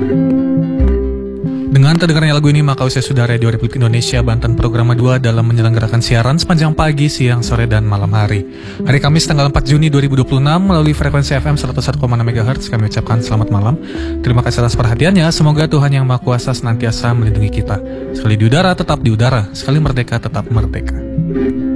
Dengan terdengarnya lagu ini, maka usia sudah Radio Republik Indonesia Banten Program 2 dalam menyelenggarakan siaran sepanjang pagi, siang, sore, dan malam hari. Hari Kamis tanggal 4 Juni 2026 melalui frekuensi FM 101,6 MHz kami ucapkan selamat malam. Terima kasih atas perhatiannya. Semoga Tuhan Yang Maha Kuasa senantiasa melindungi kita. Sekali di udara tetap di udara, sekali merdeka tetap merdeka.